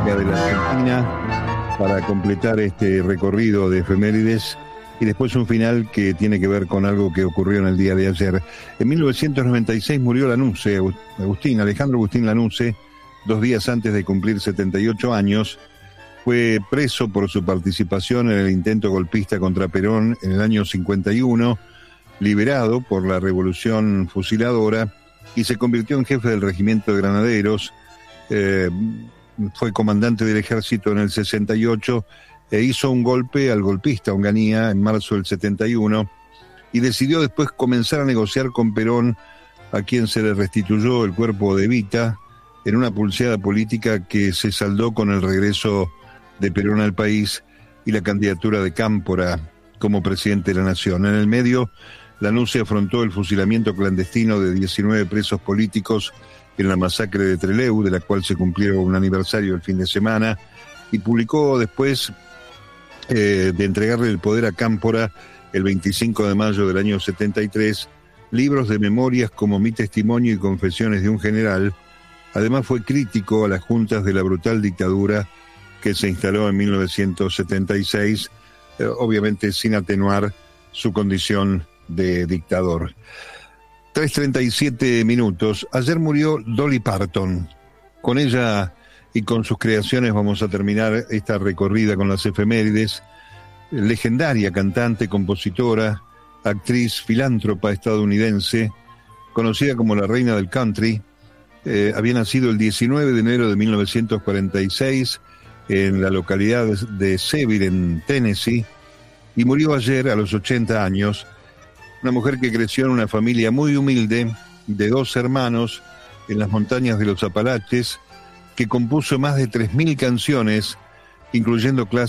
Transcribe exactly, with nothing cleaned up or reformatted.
música de la Argentina para completar este recorrido de efemérides y después un final que tiene que ver con algo que ocurrió en el día de ayer. En mil novecientos noventa y seis murió Lanusse, Agustín, Alejandro Agustín Lanusse, dos días antes de cumplir setenta y ocho años. Fue preso por su participación en el intento golpista contra Perón en el año cincuenta y uno, liberado por la Revolución Fusiladora y se convirtió en jefe del regimiento de granaderos. Eh, fue comandante del ejército en el sesenta y ocho e hizo un golpe al golpista Onganía en marzo del setenta y uno y decidió después comenzar a negociar con Perón, a quien se le restituyó el cuerpo de Evita en una pulseada política que se saldó con el regreso de Perón al país y la candidatura de Cámpora como presidente de la nación. En el medio, Lanusse afrontó el fusilamiento clandestino de diecinueve presos políticos en la masacre de Trelew, de la cual se cumplió un aniversario el fin de semana, y publicó después eh, de entregarle el poder a Cámpora el veinticinco de mayo del año setenta y tres, libros de memorias como Mi testimonio y Confesiones de un general. Además fue crítico a las juntas de la brutal dictadura que se instaló en mil novecientos setenta y seis, eh, obviamente sin atenuar su condición de dictador. tres treinta y siete minutos. Ayer murió Dolly Parton. Con ella y con sus creaciones vamos a terminar esta recorrida con las efemérides. Legendaria cantante, compositora, actriz, filántropa estadounidense, conocida como la reina del country. Eh, había nacido el diecinueve de enero de mil novecientos cuarenta y seis en la localidad de Seville, en Tennessee, y murió ayer a los ochenta años. Una mujer que creció en una familia muy humilde, de dos hermanos, en las montañas de los Apalaches, que compuso más de tres mil canciones, incluyendo clásicos